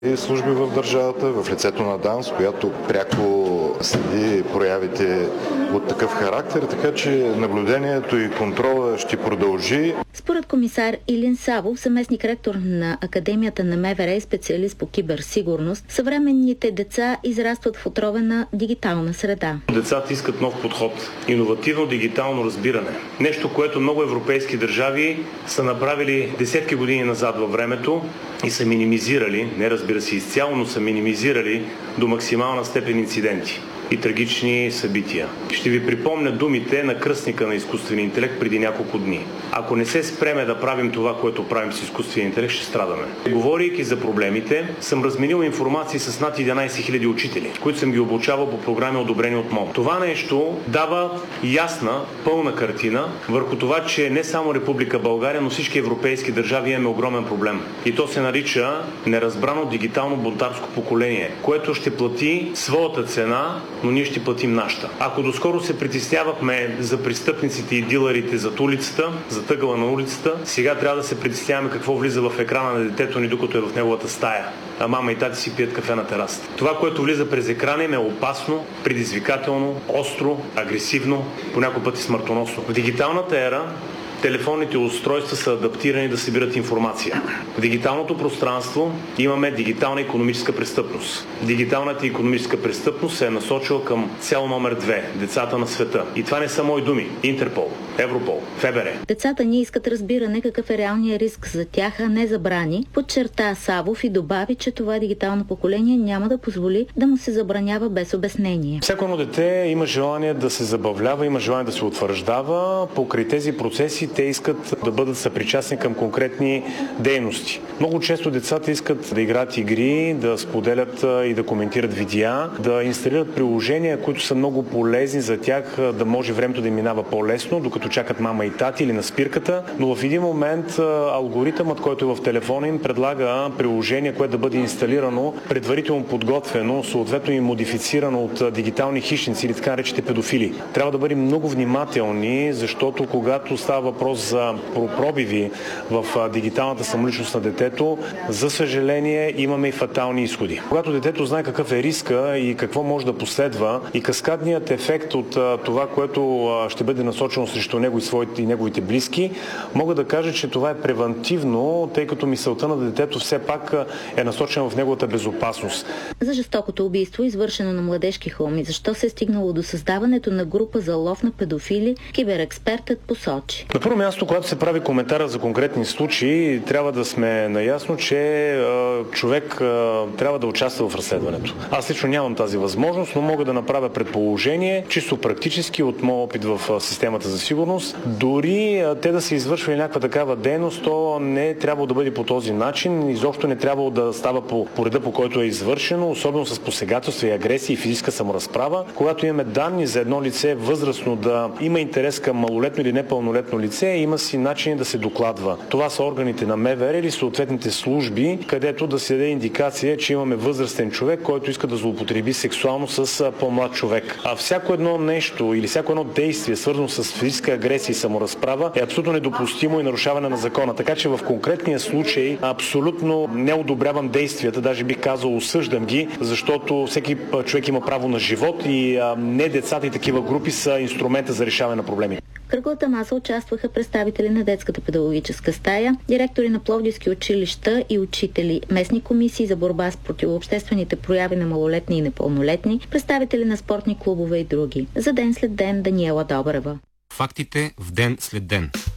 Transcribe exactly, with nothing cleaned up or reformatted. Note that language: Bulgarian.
И служби в държавата, в лицето на ДАНС, която пряко следи проявите от такъв характер, така че наблюдението и контрола ще продължи. Според комисар Илин Савов, заместник ректор на Академията на МВР и специалист по киберсигурност, съвременните деца израстват в отровена дигитална среда. Децата искат нов подход, иновативно дигитално разбиране. Нещо, което много европейски държави са направили десетки години назад във времето и са минимизирали, не разбира се изцяло, но са минимизирали до максимална степен инциденти и трагични събития. Ще ви припомня думите на кръстника на изкуствения интелект преди няколко дни. Ако не се спреме да правим това, което правим с изкуствения интелект, ще страдаме. Говорейки за проблемите, съм разменил информации с над единайсет хиляди учители, които съм ги обучавал по програми, одобрени от МОН. Това нещо дава ясна, пълна картина върху това, че не само Република България, но всички европейски държави имаме огромен проблем. И то се нарича неразбрано дигитално бунтарско поколение, което ще плати своята цена, но ние ще платим нашата. Ако доскоро се притеснявахме за престъпниците и дилърите зад улицата, за тъгъла на улицата, сега трябва да се притесняваме какво влиза в екрана на детето ни, докато е в неговата стая. А мама и тати си пият кафе на терасата. Това, което влиза през екрана им, е опасно, предизвикателно, остро, агресивно, понякога пъти смъртоносно. В дигиталната ера телефонните устройства са адаптирани да събират информация. В дигиталното пространство имаме дигитална икономическа престъпност. Дигиталната икономическа престъпност се е насочила към цел номер две – децата на света. И това не са мои думи. Интерпол, Европол, ФБР. Децата ни искат разбиране какъв е реалният риск за тях, а не забрани, подчерта Савов и добави, че това дигитално поколение няма да позволи да му се забранява без обяснение. Всяко едно дете има желание да се забавлява, има желание да се утвърждава. Покрай тези процеси те искат да бъдат съпричастни към конкретни дейности. Много често децата искат да играят игри, да споделят и да коментират видеа, да инсталират приложения, които са много полезни за тях, да може времето да им минава по-лесно, докато чакат мама и тати или на спирката. Но в един момент алгоритъмът, който е в телефона им, предлага приложение, което да бъде инсталирано, предварително подготвено, съответно и модифицирано от дигитални хищници или така наречените педофили. Трябва да бъдем много внимателни, защото когато става въпрос за пробиви в дигиталната самоличност на детето, за съжаление имаме и фатални изходи. Когато детето знае какъв е риска и какво може да последва и каскадният ефект от това, което ще бъде насочено срещу него и своите и неговите близки, мога да кажа, че това е превантивно, тъй като мисълта на детето все пак е насочена в неговата безопасност. За жестокото убийство, извършено на Младежки холм, и защо се е стигнало до създаването на група за лов на педофили, кибеrekспертът посочи. На първо място, когато се прави коментара за конкретни случаи, трябва да сме наясно, че а, човек а, трябва да участва в разследването. Аз лично нямам тази възможност, но мога да направя предположение, чисто практически от моят опит в а, системата за сигурност. Дори а, те да се извършвали някаква такава дейност, то не трябва да бъде по този начин, изобщо не трябва да става по, по реда, по който е извършено, особено с посегателства и агресия и физическа саморазправа. Когато имаме данни за едно лице възрастно да има интерес към малолетно или непълнолетно лице, има си начин да се докладва. Това са органите на МВР или съответните служби, където да се даде индикация, че имаме възрастен човек, който иска да злоупотреби сексуално с по-млад човек. А всяко едно нещо или всяко едно действие, свързано с физическа агресия и саморазправа, е абсолютно недопустимо и нарушаване на закона. Така че в конкретния случай абсолютно не одобрявам действията, даже бих казал осъждам ги, защото всеки човек има право на живот и а, не децата и такива групи са инструмента за решаване на проблеми. В кръглата маса участваха представители на детската педагогическа стая, директори на пловдивски училища и учители, местни комисии за борба с противообществените прояви на малолетни и непълнолетни, представители на спортни клубове и други. За ден след ден Даниела Добрева. Фактите в ден след ден.